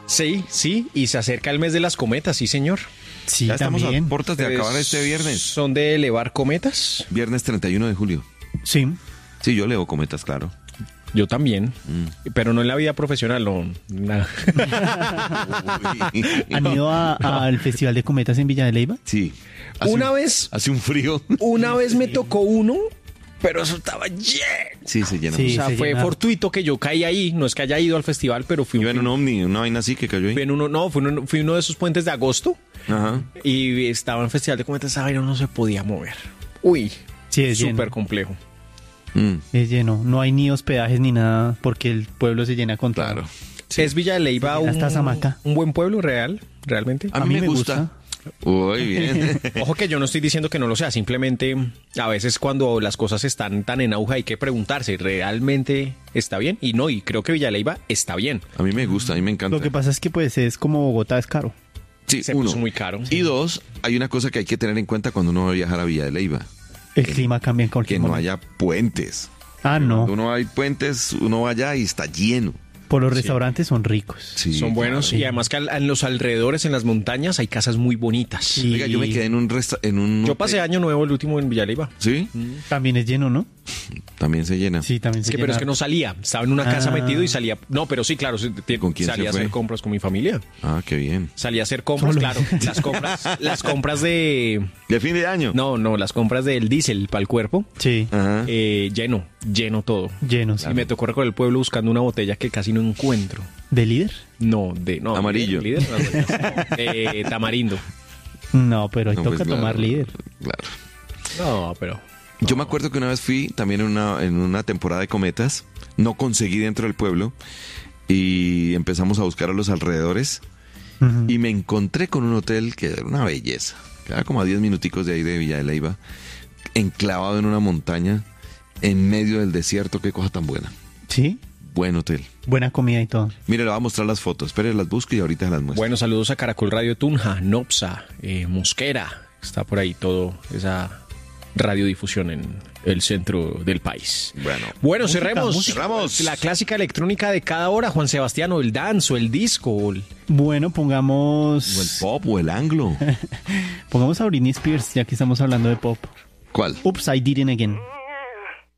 Sí, y se acerca el mes de las cometas, sí, señor. Sí, Ya estamos también. a puertas de acabar este viernes. ¿Son de elevar cometas? Viernes 31 de julio. Sí. Sí, yo leo cometas, claro. Yo también, pero no en la vida profesional, no. ¿Han ido al Festival de Cometas en Villa de Leyva? Sí. Una vez Hace un frío. Una vez me tocó uno, pero eso estaba lleno. Sí, se llena. Sí. O sea, se fue llena. fortuito que yo caí ahí. No es que haya ido al festival, pero fui Iba en un ovni, una vaina así que cayó ahí. fui en uno, no, fui uno de esos puentes de agosto Ajá. y estaba en el Festival de Cometas. Esa vaina no se podía mover. Uy, Sí, es súper lleno. complejo. Es lleno. No hay ni hospedajes ni nada porque el pueblo se llena con todo. Claro. ¿Es Villa de Leyva Sí, hasta Zamaca. un buen pueblo realmente? A mí me gusta. Uy, bien. Ojo que yo no estoy diciendo que no lo sea, simplemente a veces cuando las cosas están tan en auge hay que preguntarse, ¿realmente está bien? Y no, y creo que Villa de Leyva está bien. A mí me gusta, a mí me encanta. Lo que pasa es que pues es como Bogotá es caro. Sí, Se puso muy caro. Y dos, hay una cosa que hay que tener en cuenta cuando uno va a viajar a Villa de Leyva. El clima cambia en Que cualquier no momento. haya puentes. Ah, no. Cuando uno hay puentes, uno va allá y está lleno. Por los restaurantes son ricos. Sí, Son buenos claro. y además que en los alrededores, en las montañas, hay casas muy bonitas. Sí. Oiga, yo me quedé en un Yo pasé año nuevo el último en Villa de Leyva. ¿Sí? También es lleno, ¿no? También se llena. Sí, también Es se que, pero es llena. que no salía. Estaba en una casa Ah. metido y salía. No, pero sí, claro. ¿Con quién salía se a fue? hacer compras con mi familia. Ah, qué bien. Salía a hacer compras, Solo. claro. Las compras de. ¿De fin de año? No, las compras del diésel para el cuerpo. Sí, Ajá. Lleno todo. lleno, sí. Y me tocó recorrer el pueblo buscando una botella que casi no encuentro. ¿De líder? No. Amarillo. Líder, de tamarindo. No, pero ahí No, toca pues, claro, tomar líder. Claro. No, pero. Yo me acuerdo que una vez fui también en una temporada de cometas. No conseguí dentro del pueblo. Y empezamos a buscar a los alrededores. Ujú. Y me encontré con un hotel que era una belleza. Quedaba como a 10 minuticos de ahí de Villa de Leyva. Enclavado en una montaña. En medio del desierto. Qué cosa tan buena. Sí, Buen hotel. buena comida y todo. Mire, le voy a mostrar las fotos. Espere, las busco y ahorita las muestro. Bueno, saludos a Caracol Radio Tunja, Nopsa, Mosquera. Está por ahí todo esa radiodifusión en el centro del país. Bueno, cerremos. Cerramos. La clásica electrónica de cada hora, Juan Sebastián, o el dance, o el disco. O el... Bueno, O el pongamos pop o el anglo. a Britney Spears, ya que estamos hablando de pop. ¿Cuál? Oops, I Did It Again.